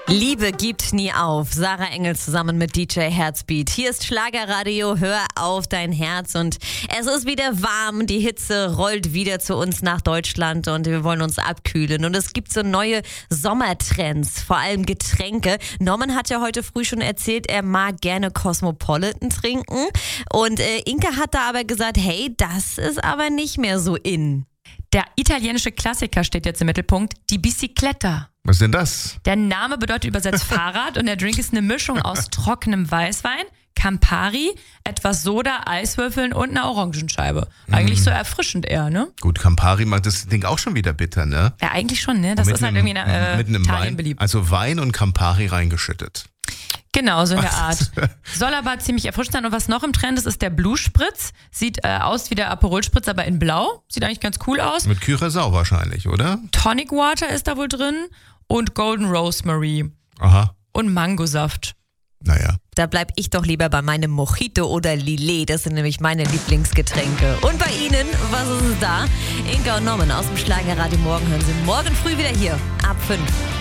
Liebe gibt nie auf. Sarah Engel zusammen mit DJ Herzbeat. Hier ist Schlagerradio, hör auf dein Herz. Und es ist wieder warm, die Hitze rollt wieder zu uns nach Deutschland und wir wollen uns abkühlen. Und es gibt so neue Sommertrends, vor allem Getränke. Norman hat ja heute früh schon erzählt, er mag gerne Cosmopolitan trinken. Und Inka hat da aber gesagt, hey, das ist aber nicht mehr so in. Der italienische Klassiker steht jetzt im Mittelpunkt, die Bicicletta. Was ist denn das? Der Name bedeutet übersetzt Fahrrad und der Drink ist eine Mischung aus trockenem Weißwein, Campari, etwas Soda, Eiswürfeln und einer Orangenscheibe. Eigentlich so erfrischend eher, ne? Gut, Campari macht das Ding auch schon wieder bitter, ne? Ja, eigentlich schon, ne? Das ist halt irgendwie in Italien Wein, beliebt. also Wein und Campari reingeschüttet. Genau, so in der Art. Soll aber ziemlich erfrischend sein. Und was noch im Trend ist, ist der Blue Spritz. Sieht aus wie der Aperol Spritz, aber in blau. Sieht eigentlich ganz cool aus. Mit Curaçao wahrscheinlich, oder? Tonic Water ist da wohl drin und Golden Rosemary. Aha. Und Mangosaft. Naja. Da bleib ich doch lieber bei meinem Mojito oder Lillet. Das sind nämlich meine Lieblingsgetränke. Und bei Ihnen, was ist es da? Inka und Norman aus dem Schlagerradio Morgen hören Sie morgen früh wieder hier ab 5.